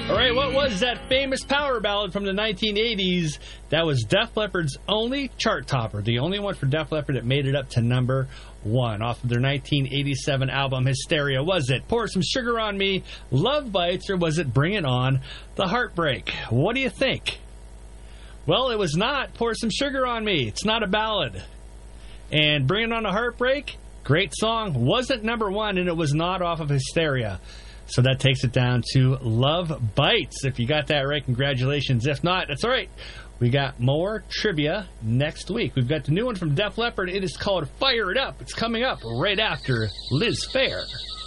All right, what was that famous power ballad from the 1980s that was Def Leppard's only chart topper, the only one for Def Leppard that made it up to number one off of their 1987 album Hysteria? Was it Pour Some Sugar on Me, Love Bites, or was it Bring It On, The Heartbreak? What do you think? Well, it was not Pour Some Sugar on Me. It's not a ballad. And Bring It On, The Heartbreak, great song, wasn't number one, and it was not off of Hysteria. So that takes it down to Love Bites. If you got that right, congratulations. If not, that's all right. We got more trivia next week. We've got the new one from Def Leppard. It is called Fire It Up. It's coming up right after Liz Phair.